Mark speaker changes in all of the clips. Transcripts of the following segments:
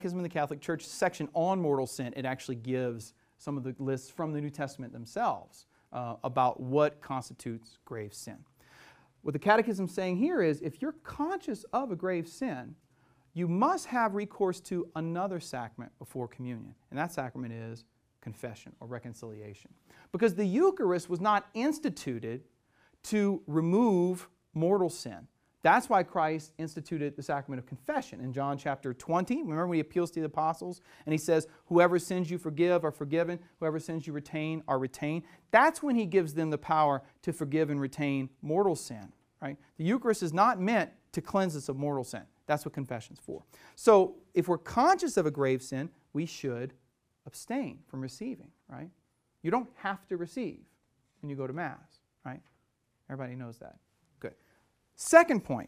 Speaker 1: Catechism of the Catholic Church section on mortal sin, it actually gives some of the lists from the New Testament themselves about what constitutes grave sin. What the Catechism is saying here is, if you're conscious of a grave sin, you must have recourse to another sacrament before communion, and that sacrament is confession or reconciliation. Because the Eucharist was not instituted to remove mortal sin. That's why Christ instituted the sacrament of confession. In John chapter 20, remember when he appeals to the apostles and he says, whoever sins you forgive are forgiven, whoever sins you retain are retained. That's when he gives them the power to forgive and retain mortal sin. Right? The Eucharist is not meant to cleanse us of mortal sin. That's what confession is for. So if we're conscious of a grave sin, we should abstain from receiving. Right? You don't have to receive when you go to Mass. Right? Everybody knows that. Good. Second point,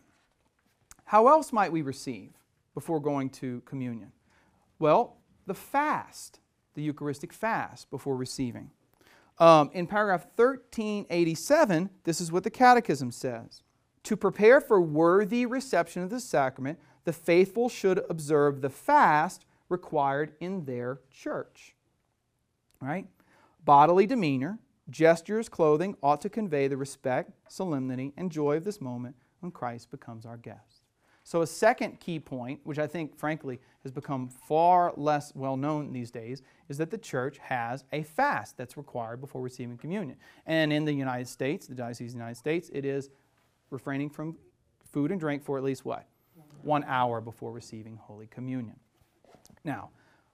Speaker 1: how else might we receive before going to communion? Well, the fast, the Eucharistic fast before receiving. In paragraph 1387, this is what the Catechism says. To prepare for worthy reception of the sacrament, the faithful should observe the fast required in their church. Right? Bodily demeanor, gestures, clothing ought to convey the respect, solemnity, and joy of this moment when Christ becomes our guest. So a second key point, which I think, frankly, has become far less well known these days, is that the Church has a fast that's required before receiving communion. And in the United States, the Diocese of the United States, it is refraining from food and drink for at least what? 1 hour before receiving Holy Communion. Now,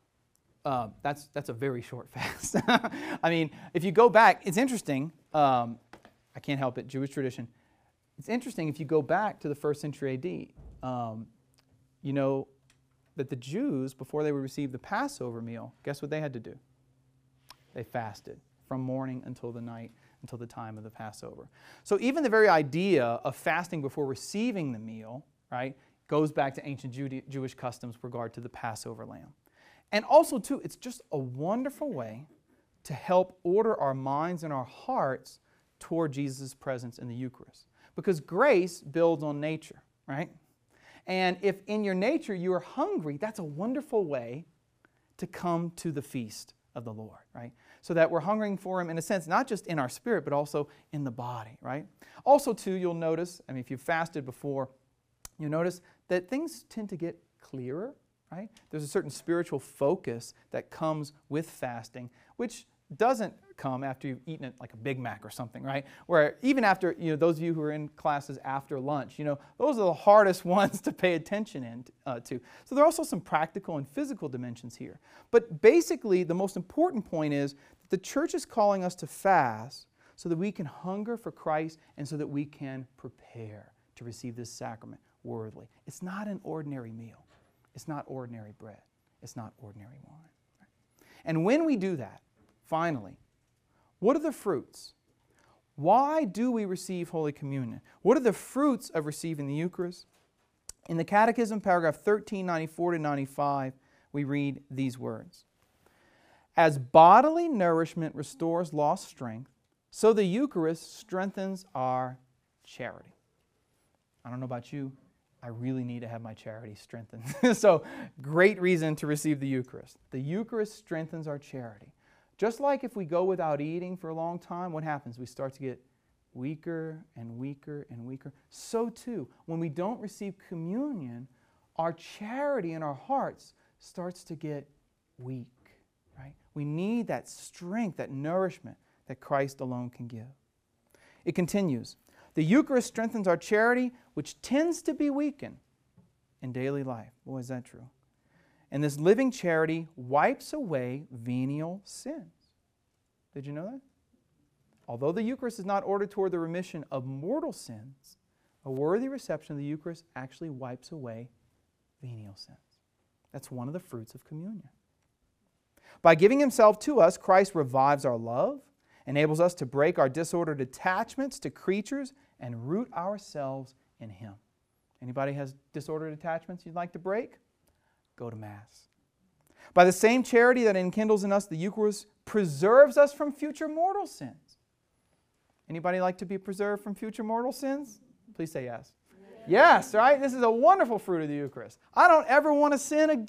Speaker 1: that's a very short fast. I mean, if you go back, it's interesting. I can't help it, Jewish tradition. It's interesting if you go back to the 1st century A.D., you know that the Jews, before they would receive the Passover meal, guess what they had to do? They fasted from morning until the night, until the time of the Passover. So even the very idea of fasting before receiving the meal, right, goes back to ancient Jewish customs with regard to the Passover lamb. And also, too, it's just a wonderful way to help order our minds and our hearts toward Jesus' presence in the Eucharist. Because grace builds on nature, right? And if in your nature you are hungry, that's a wonderful way to come to the feast of the Lord, right? So that we're hungering for Him in a sense, not just in our spirit, but also in the body, right? Also, too, you'll notice, I mean, if you've fasted before, you'll notice that things tend to get clearer, right? There's a certain spiritual focus that comes with fasting, which doesn't come after you've eaten it like a Big Mac or something, right? Where even after, those of you who are in classes after lunch, those are the hardest ones to pay attention to. So there are also some practical and physical dimensions here. But basically, the most important point is that the Church is calling us to fast so that we can hunger for Christ and so that we can prepare to receive this sacrament worthily. It's not an ordinary meal. It's not ordinary bread. It's not ordinary wine. And when we do that, finally, what are the fruits? Why do we receive Holy Communion? What are the fruits of receiving the Eucharist? In the Catechism, paragraph 1394 to 95, we read these words. As bodily nourishment restores lost strength, so the Eucharist strengthens our charity. I don't know about you, I really need to have my charity strengthened. So, great reason to receive the Eucharist. The Eucharist strengthens our charity. Just like if we go without eating for a long time, what happens? We start to get weaker and weaker and weaker. So too, when we don't receive communion, our charity in our hearts starts to get weak, right? We need that strength, that nourishment that Christ alone can give. It continues. The Eucharist strengthens our charity, which tends to be weakened in daily life. Boy, is that true. And this living charity wipes away venial sins. Did you know that? Although the Eucharist is not ordered toward the remission of mortal sins, a worthy reception of the Eucharist actually wipes away venial sins. That's one of the fruits of communion. By giving Himself to us, Christ revives our love, enables us to break our disordered attachments to creatures, and root ourselves in Him. Anybody has disordered attachments you'd like to break? Go to Mass. By the same charity that enkindles in us the Eucharist preserves us from future mortal sins. Anybody like to be preserved from future mortal sins? Please say yes. Yes, right? This is a wonderful fruit of the Eucharist. I don't ever want to sin again.